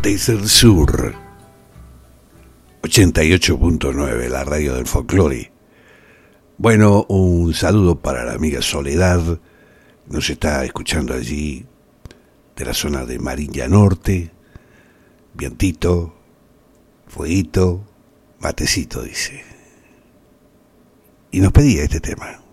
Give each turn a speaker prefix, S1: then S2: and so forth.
S1: desde el sur. 88.9, la radio del folclore. Bueno, un saludo para la amiga Soledad, nos está escuchando allí de la zona de Mariña Norte. Vientito, fueguito, matecito, dice. Y nos pedía este tema.